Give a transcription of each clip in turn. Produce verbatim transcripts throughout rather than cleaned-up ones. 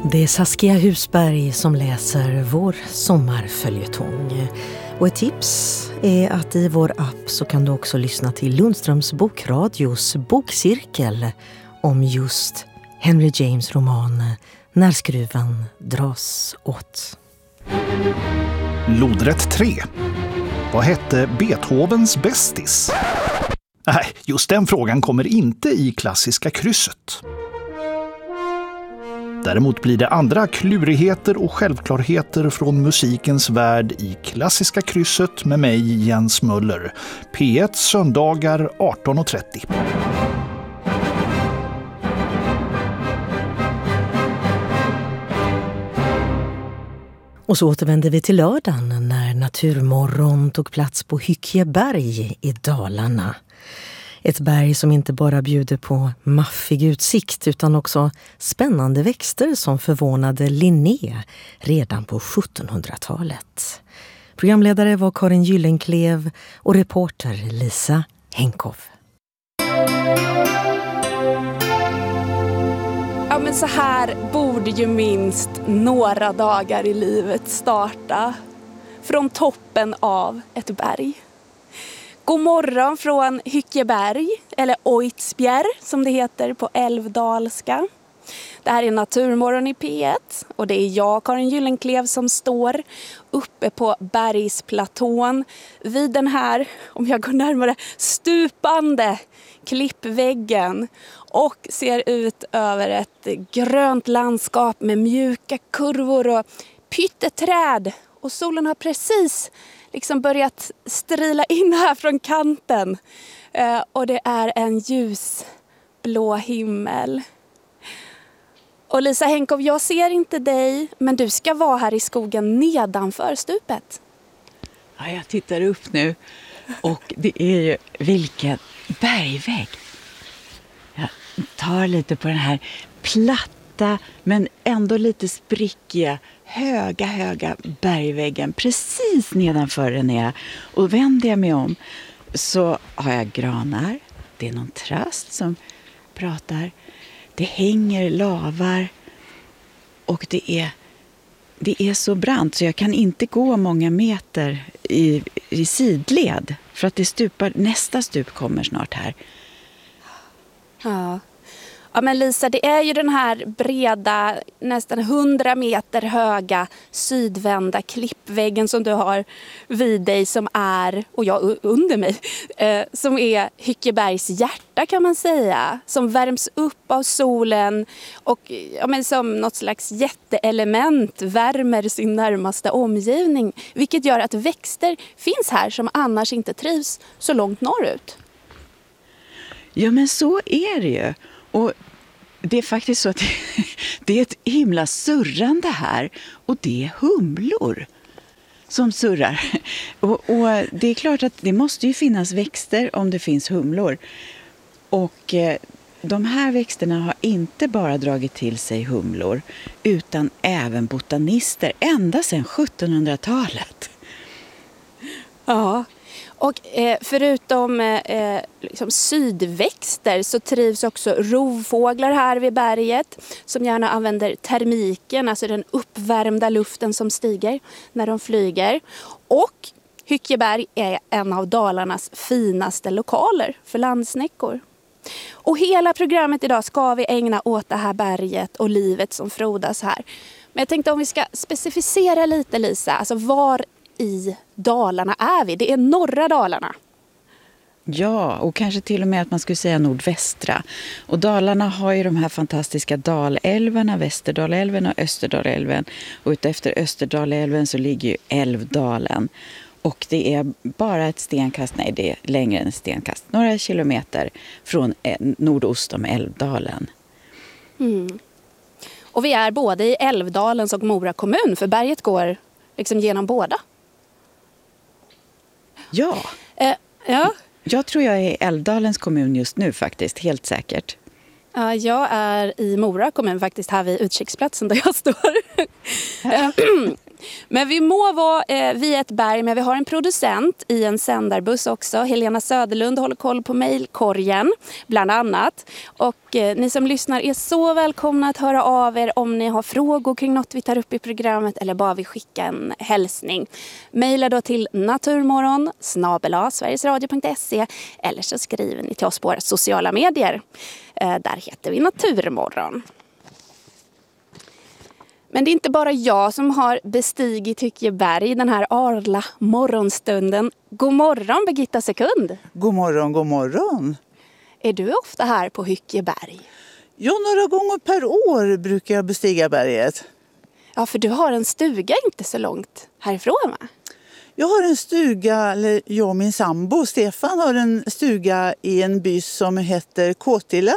Det är Saskia Husberg som läser vår sommarföljetong. Och ett tips är att i vår app så kan du också lyssna till Lundströms Bokradios bokcirkel om just Henry James roman När skruven dras åt. Lodrätt tre. Vad hette Beethovens bästis? Nej, just den frågan kommer inte i klassiska krysset. Däremot blir det andra klurigheter och självklarheter från musikens värld i klassiska krysset med mig, Jens Möller. P ett söndagar arton och trettio. Och så återvänder vi till lördagen när Naturmorgon tog plats på Hyckjeberg i Dalarna. Ett berg som inte bara bjuder på maffig utsikt utan också spännande växter som förvånade Linné redan på sjuttonhundratalet. Programledare var Karin Gyllenklev och reporter Lisa Henkow. Ja, men så här borde ju minst några dagar i livet starta. Från toppen av ett berg. God morgon från Hyckjeberg, eller Oitsbjerg som det heter på älvdalska. Det här är Naturmorgon i P ett och det är jag, Karin Gyllenklev, som står uppe på bergsplatån vid den här, om jag går närmare, stupande klippväggen och ser ut över ett grönt landskap med mjuka kurvor och pytteträd. Och solen har precis liksom börjat strila in här från kanten. Eh, och det är en ljusblå himmel. Och Lisa Henkow, jag ser inte dig, men du ska vara här i skogen nedanför stupet. Ja, jag tittar upp nu och det är ju vilken bergvägg. Jag tar lite på den här platta men ändå lite sprickiga, höga, höga bergväggen precis nedanför den är. Och vänder jag mig om så har jag granar. Det är någon trast som pratar. Det hänger lavar och det är, det är så brant så jag kan inte gå många meter i, i sidled för att det stupar, nästa stup kommer snart här. Ja. Ja, men Lisa, det är ju den här breda, nästan hundra meter höga sydvända klippväggen som du har vid dig som är, och jag under mig, eh, som är Hyckjebergs hjärta kan man säga. Som värms upp av solen och ja, men som något slags jätteelement värmer sin närmaste omgivning. Vilket gör att växter finns här som annars inte trivs så långt norrut. Ja, men så är det ju. Och det är faktiskt så att det är ett himla surrande här. Och det är humlor som surrar. Och, och det är klart att det måste ju finnas växter om det finns humlor. Och eh, de här växterna har inte bara dragit till sig humlor utan även botanister ända sedan sjuttonhundratalet. Ja. Och eh, förutom eh, liksom sydväxter så trivs också rovfåglar här vid berget som gärna använder termiken, alltså den uppvärmda luften som stiger när de flyger. Och Hyckjeberg är en av Dalarnas finaste lokaler för landsnäckor. Och hela programmet idag ska vi ägna åt det här berget och livet som frodas här. Men jag tänkte om vi ska specificera lite, Lisa, alltså var i Dalarna är vi? Det är norra Dalarna. Ja, och kanske till och med att man skulle säga nordvästra. Och Dalarna har ju de här fantastiska dalälvarna, Västerdalälven och Österdalälven. Och utefter Österdalälven så ligger ju Älvdalen. Och det är bara ett stenkast, nej det är längre än ett stenkast, några kilometer från nordost om Älvdalen. Mm. Och vi är både i Älvdalens och Mora kommun, för berget går liksom genom båda. Ja. Eh, ja. Jag tror jag är i Älvdalens kommun just nu faktiskt, helt säkert. Ja, jag är i Mora kommun faktiskt, här vid utkiksplatsen där jag står. Men vi må vara eh, vid ett berg, men vi har en producent i en sändarbuss också. Helena Söderlund håller koll på mejlkorgen bland annat. Och eh, ni som lyssnar är så välkomna att höra av er om ni har frågor kring något vi tar upp i programmet eller bara vill skicka en hälsning. Mejla då till naturmorgon snabel-a sverigesradio punkt se eller så skriver ni till oss på våra sociala medier. Eh, där heter vi Naturmorgon. Men det är inte bara jag som har bestigit Hyckeberg den här arla morgonstunden. God morgon Birgitta Sekund. God morgon, god morgon. Är du ofta här på Hyckeberg? Ja, några gånger per år brukar jag bestiga berget. Ja, för du har en stuga inte så långt härifrån, va? Jag har en stuga, eller jag och min sambo Stefan har en stuga i en by som heter Kåtilla.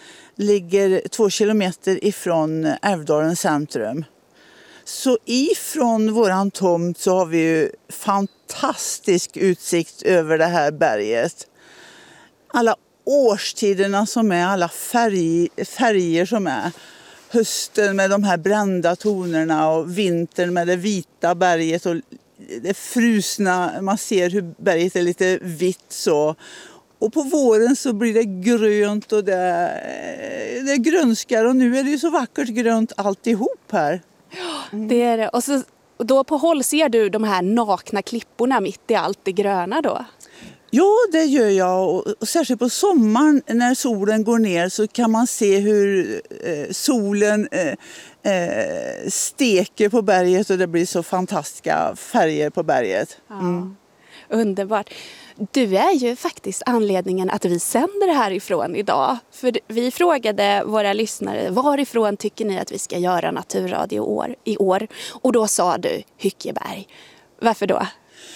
Ligger två kilometer ifrån Älvdalens centrum. Så ifrån våran tomt så har vi ju fantastisk utsikt över det här berget. Alla årstiderna som är, alla färg, färger som är. Hösten med de här brända tonerna och vintern med det vita berget och det frusna. Man ser hur berget är lite vitt så. Och på våren så blir det grönt och det, det grönskar och nu är det ju så vackert grönt alltihop här. Mm. Det är det. Och, så, och då på håll ser du de här nakna klipporna mitt i allt det gröna då? Ja, det gör jag. Och, och särskilt på sommaren när solen går ner så kan man se hur eh, solen eh, eh, steker på berget och det blir så fantastiska färger på berget. Mm. Ja, underbart. Du är ju faktiskt anledningen att vi sänder härifrån idag. För vi frågade våra lyssnare, varifrån tycker ni att vi ska göra naturradio år, i år? Och då sa du Hyckeberg. Varför då?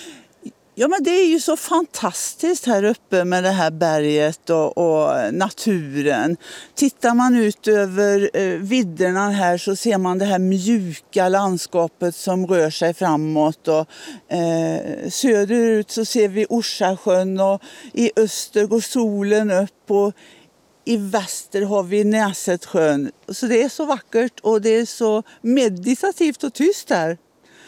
Ja, men det är ju så fantastiskt här uppe med det här berget och, och naturen. Tittar man ut över eh, vidderna här så ser man det här mjuka landskapet som rör sig framåt. Och, eh, söderut så ser vi Orsasjön och i öster går solen upp och i väster har vi Näsetsjön. Så det är så vackert och det är så meditativt och tyst här.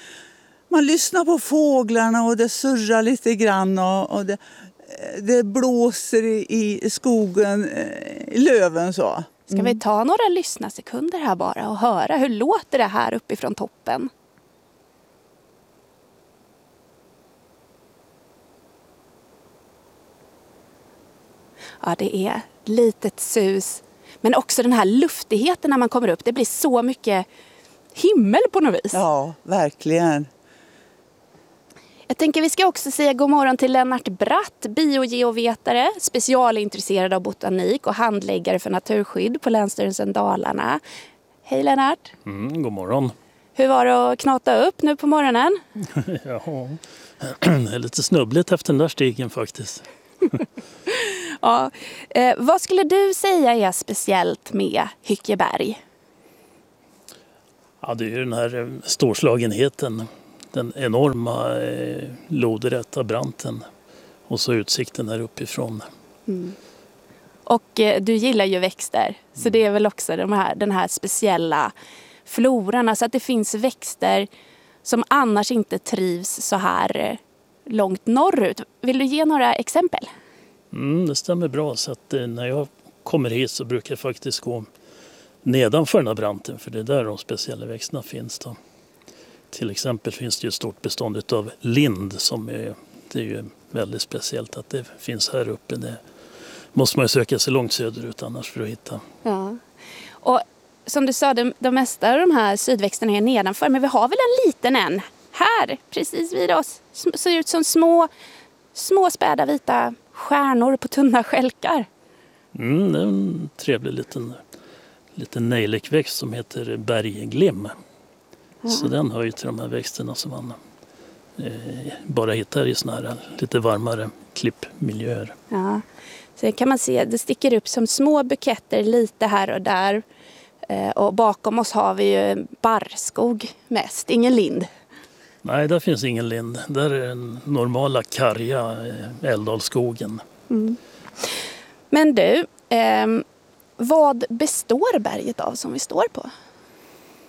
Man lyssnar på fåglarna och det surrar lite grann och, och det, det blåser i, i skogen, i löven så. Mm. Ska vi ta några lyssnarsekunder här bara och höra hur låter det här uppifrån toppen? Ja, det är litet sus. Men också den här luftigheten när man kommer upp. Det blir så mycket himmel på något vis. Ja, verkligen. Jag tänker vi ska också säga god morgon till Lennart Bratt, biogeovetare, specialintresserad av botanik och handläggare för naturskydd på Länsstyrelsen Dalarna. Hej Lennart. Mm, god morgon. Hur var det att knata upp nu på morgonen? Ja, det är lite snubbligt efter den där stigen faktiskt. Ja, eh, vad skulle du säga är speciellt med Hyckeberg? Ja, det är ju den här storslagenheten. Den enorma eh, lodrätta branten och så utsikten här uppifrån. Mm. Och eh, du gillar ju växter, så det är väl också de här, den här speciella floran. Alltså att det finns växter som annars inte trivs så här eh, långt norrut. Vill du ge några exempel? Mm, det stämmer bra, så att eh, när jag kommer hit så brukar jag faktiskt gå nedanför den här branten, för det är där de speciella växterna finns då. Till exempel finns det ju ett stort bestånd av lind som är, det är ju väldigt speciellt att det finns här uppe. Det måste man ju söka sig långt söderut annars för att hitta. Ja. Och som du sa, de, de mesta av de här sydväxterna är nedanför, men vi har väl en liten en här precis vid oss. Ser ut som små, små späda vita stjärnor på tunna skälkar. Mm, det är en trevlig liten, liten nejlikväxt som heter bergglim. Mm. Så den hör ju till de här växterna som man eh, bara hittar i såna här lite varmare klippmiljöer. Ja, så kan man se, det sticker upp som små buketter lite här och där. Eh, och bakom oss har vi ju barrskog mest, ingen lind. Nej, där finns ingen lind. Där är den normala karga eh, Älvdalsskogen. Mm. Men du, eh, vad består berget av som vi står på?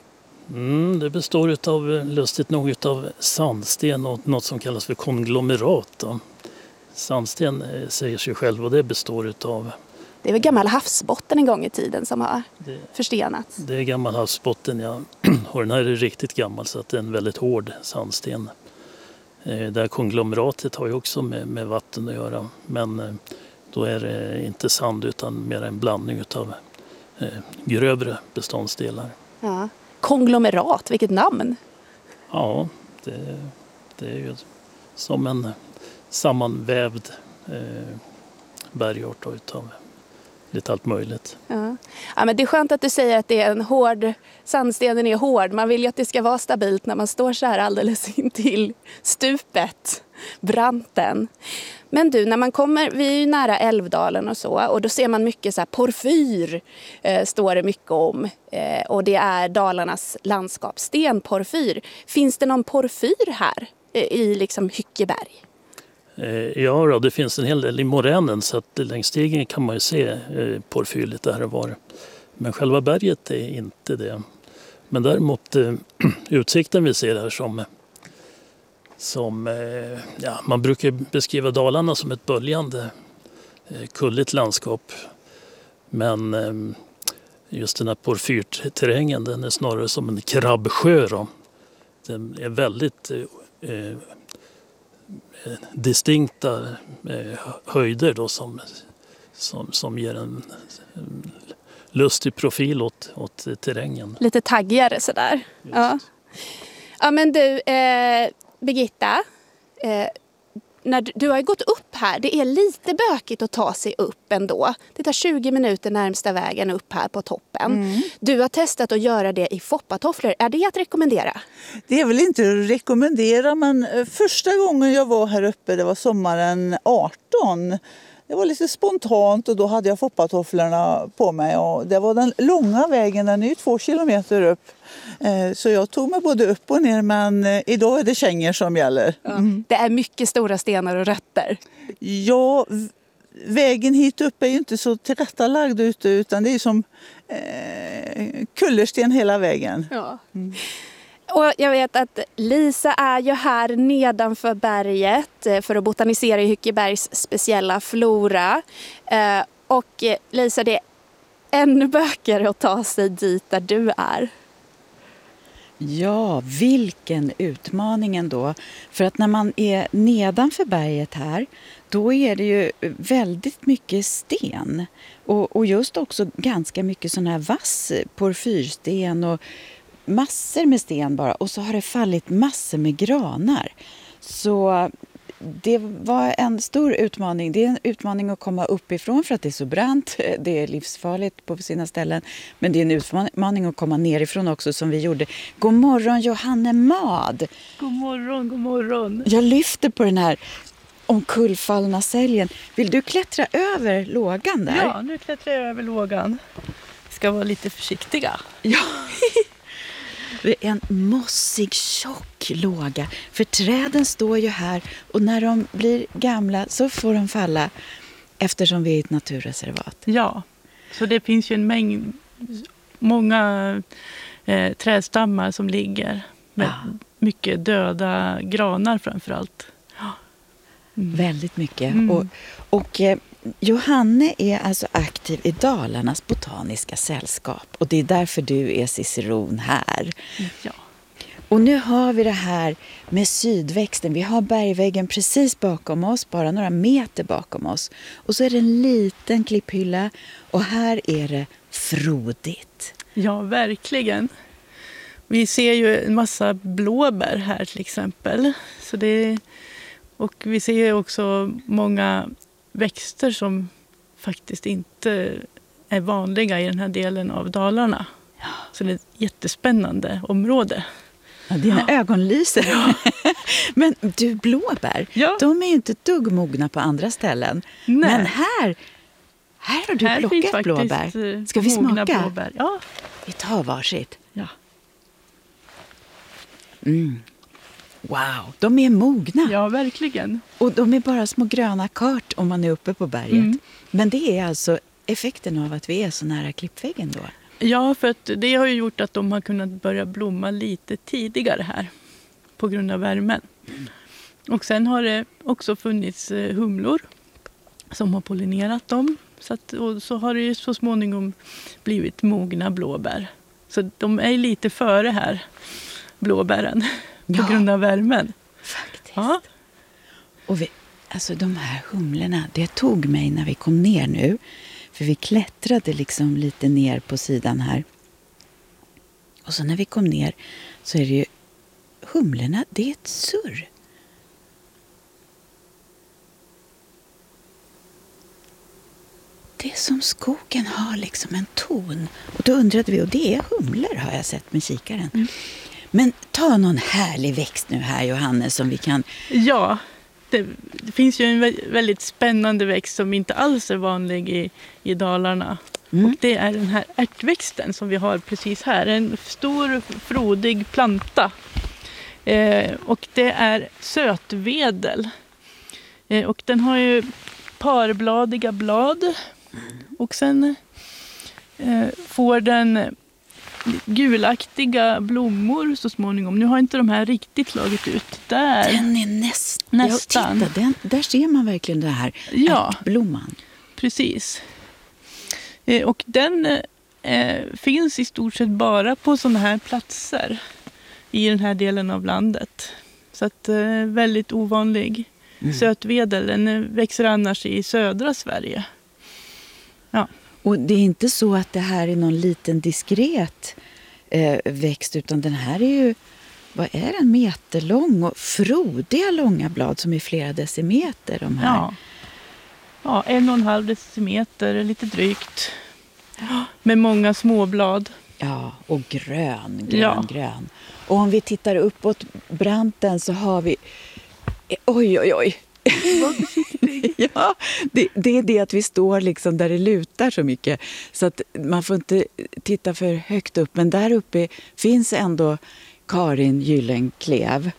Mm, det består av, lustigt nog, av sandsten och något som kallas för konglomerat. Då. Sandsten säger sig själv och det består av... Det är väl gammal havsbotten en gång i tiden som har det, förstenats? Det är gammal havsbotten, ja. Och den här är riktigt gammal så att det är en väldigt hård sandsten. Det här konglomeratet har ju också med, med vatten att göra. Men då är det inte sand utan mer en blandning av eh, grövre beståndsdelar. Ja. Konglomerat, vilket namn! Ja, det, det är ju som en sammanvävd eh, bergart utav lite allt möjligt. Ja. Ja, men det är skönt att du säger att det är en hård, sandstenen är hård. Man vill ju att det ska vara stabilt när man står så här alldeles intill stupet, branten. Men du, när man kommer, vi är ju nära Älvdalen och så, och då ser man mycket så här porfyr, eh, står det mycket om. Eh, och det är Dalarnas landskapssten, porfyr. Finns det någon porfyr här eh, i liksom Hyckeberg? Ja, då, det finns en hel del i moränen så att längs stigen kan man ju se eh, porfyr lite här och var. Men själva berget är inte det. Men däremot eh, utsikten vi ser här som, som eh, ja, man brukar beskriva Dalarna som ett böljande eh, kulligt landskap. Men eh, just den här porfyrterrängen, den är snarare som en krabbsjö då. Den är väldigt eh, distinkta eh, höjder då som, som, som ger en, en lustig profil åt, åt terrängen. Lite taggigare sådär. Ja. Ja, men du, eh, Birgitta, eh, när du, du har ju gått upp här. Det är lite bökigt att ta sig upp ändå. Det tar tjugo minuter närmsta vägen upp här på toppen. Mm. Du har testat att göra det i foppatofflor. Är det att rekommendera? Det är väl inte att rekommendera, men första gången jag var här uppe, det var sommaren arton. Det var lite spontant och då hade jag foppatofflorna på mig. Och det var den långa vägen, den är ju två kilometer upp. Så jag tog mig både upp och ner, men idag är det kängor som gäller. Mm. Det är mycket stora stenar och rötter. Ja, vägen hit upp är ju inte så tillrättalagd ute, utan det är som eh, kullersten hela vägen. Ja. Mm. Och jag vet att Lisa är ju här nedanför berget för att botanisera i Hyckebergs speciella flora. Och Lisa, det är ännu bökigare att ta sig dit där du är. Ja, vilken utmaning ändå. För att när man är nedanför berget här, då är det ju väldigt mycket sten. Och, och just också ganska mycket sån här vass porfyrsten och massor med sten bara. Och så har det fallit massor med granar. Så det var en stor utmaning. Det är en utmaning att komma uppifrån för att det är så brant. Det är livsfarligt på sina ställen. Men det är en utmaning att komma nerifrån också som vi gjorde. God morgon Johanne Mad. God morgon, god morgon. Jag lyfter på den här omkullfallna säljen. Vill du klättra över lågan där? Ja, nu klättrar jag över lågan. Vi ska vara lite försiktiga. Ja. Det är en mossig, tjock låga. För träden står ju här och när de blir gamla så får de falla eftersom vi är ett naturreservat. Ja, så det finns ju en mängd, många eh, trädstammar som ligger med ja. mycket döda granar framförallt. Mm. Väldigt mycket. Mm. Och, och eh, Johanne är alltså aktiv i Dalarnas botaniska sällskap och det är därför du är ciceron här. Ja. Och nu har vi det här med sydväxten. Vi har bergväggen precis bakom oss, bara några meter bakom oss. Och så är det en liten klipphylla och här är det frodigt. Ja, verkligen. Vi ser ju en massa blåbär här till exempel. Så det, och vi ser också många växter som faktiskt inte är vanliga i den här delen av Dalarna. Ja. Så det är ett jättespännande område. Ja, dina ja. ögon lyser. Ja. Men du, blåbär, ja. de är ju inte dugg mogna på andra ställen. Nej. Men här, här har du här plockat blåbär. Ska vi smaka? Blåbär. Ja. Vi tar varsitt. Ja. Mm. Wow, de är mogna. Ja, verkligen. Och de är bara små gröna kart om man är uppe på berget. Mm. Men det är alltså effekten av att vi är så nära klippväggen då. Ja, för att det har ju gjort att de har kunnat börja blomma lite tidigare här på grund av värmen. Mm. Och sen har det också funnits humlor som har pollinerat dem. Så, att, och så har det ju så småningom blivit mogna blåbär. Så de är lite före här, blåbären, på ja, grund av värmen. Faktiskt. Ja. Och vi, alltså de här humlorna, det tog mig när vi kom ner nu. För vi klättrade liksom lite ner på sidan här. Och så när vi kom ner så är det ju humlorna, det är ett surr. Det är som skogen har liksom en ton. Och då undrade vi, och det är humlor har jag sett med kikaren. Mm. Men ta någon härlig växt nu här, Johannes, som vi kan... Ja, det, det finns ju en väldigt spännande växt som inte alls är vanlig i, i Dalarna. Mm. Och det är den här ärtväxten som vi har precis här. En stor, frodig planta. Eh, och det är sötvedel. Eh, och den har ju parbladiga blad. Och sen eh, får den gulaktiga blommor så småningom. Nu har inte de här riktigt slagit ut. Där. Den är näst, nästan. Ja, titta, den, där ser man verkligen det här ja, blomman. Precis. Eh, och den eh, finns i stort sett bara på sådana här platser i den här delen av landet. Så att eh, väldigt ovanlig. Mm. Sötvedel, den växer annars i södra Sverige. Ja. Och det är inte så att det här är någon liten diskret eh, växt, utan den här är ju, vad är den, meterlång och frodiga långa blad som är flera decimeter. De här. Ja. ja, en och en halv decimeter, lite drygt. Ja. Med många småblad. Ja, och grön, grön, ja. grön. Och om vi tittar uppåt branten så har vi, oj, oj, oj. ja, det, det är det att vi står liksom där det lutar så mycket så att man får inte titta för högt upp, men där uppe finns ändå Karin Gyllenklev.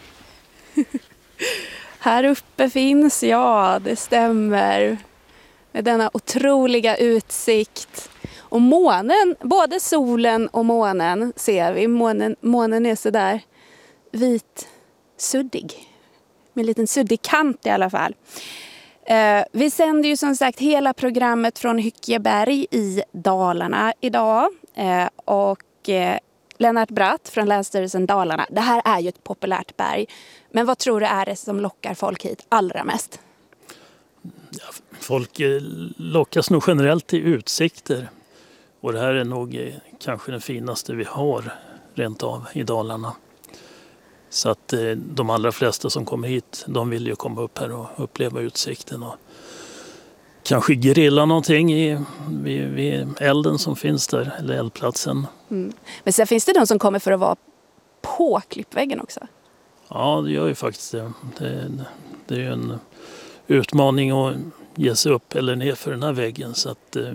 Här uppe finns, ja, det stämmer, med denna otroliga utsikt. Och månen, både solen och månen ser vi. Månen, månen är så där vit, suddig. Med en liten suddig kant i alla fall. Eh, vi sänder ju som sagt hela programmet från Hyckeberg i Dalarna idag. Eh, och eh, Lennart Bratt från Länsstyrelsen Dalarna. Det här är ju ett populärt berg. Men vad tror du är det som lockar folk hit allra mest? Ja, folk eh, lockas nog generellt till utsikter. Och det här är nog eh, kanske den finaste vi har rent av i Dalarna. Så att eh, de allra flesta som kommer hit, de vill ju komma upp här och uppleva utsikten och kanske grilla någonting i, vid, vid elden som finns där, eller eldplatsen. Mm. Men sen finns det de som kommer för att vara på klippväggen också. Ja, det gör ju faktiskt det. Det, det är ju en utmaning att ge sig upp eller ner för den här väggen, så att eh,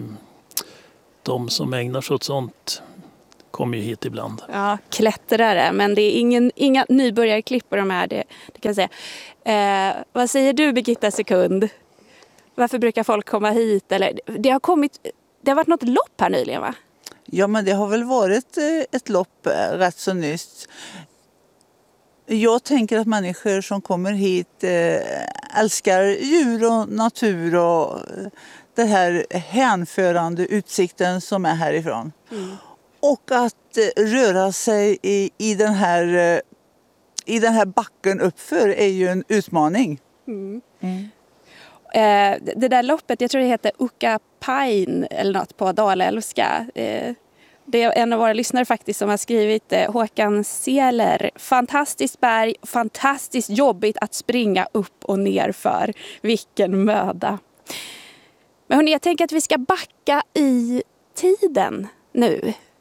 de som ägnar sig åt sånt kommer ju hit ibland. Ja, klättrare, men det är ingen, inga nybörjarklippor de här, det, det kan jag säga. Eh, vad säger du, Birgitta Sekund? Varför brukar folk komma hit? Eller, det, har kommit, det har varit något lopp här nyligen, va? Ja, men det har väl varit ett lopp rätt så nyss. Jag tänker att människor som kommer hit eh, älskar djur och natur och den här hänförande utsikten som är härifrån. Mm. Och att eh, röra sig i, i, den här, eh, i den här backen uppför är ju en utmaning. Mm. Mm. Eh, det där loppet, jag tror det heter Ukka Pain eller något på dalälvska. Eh, det är en av våra lyssnare faktiskt som har skrivit, eh, Håkan Seler. Fantastiskt berg, fantastiskt jobbigt att springa upp och ner för. Vilken möda. Men hörni, jag tänker att vi ska backa i tiden nu.